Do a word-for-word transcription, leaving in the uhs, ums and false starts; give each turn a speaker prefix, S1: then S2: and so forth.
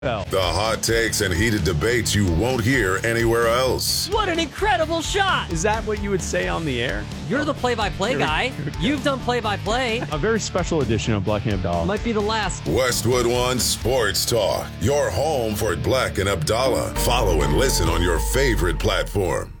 S1: L.
S2: The hot takes and heated debates you won't hear anywhere else.
S3: What an incredible shot!
S1: Is that what you would say on the air?
S3: You're the play-by-play guy. You've done play-by-play.
S1: A very special edition of Black and Abdallah.
S3: Might be the last.
S2: Westwood One Sports Talk, your home for Black and Abdallah. Follow and listen on your favorite platform.